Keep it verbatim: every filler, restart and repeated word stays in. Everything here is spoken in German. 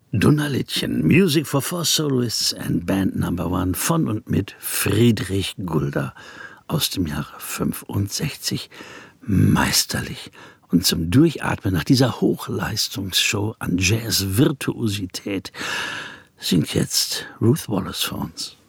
Donnerlittchen, Music for Four Soloists and Band Number One von und mit Friedrich Gulda aus dem Jahre fünfundsechzig. Meisterlich und zum Durchatmen nach dieser Hochleistungsshow an Jazz-Virtuosität singt jetzt Ruth Wallace für uns.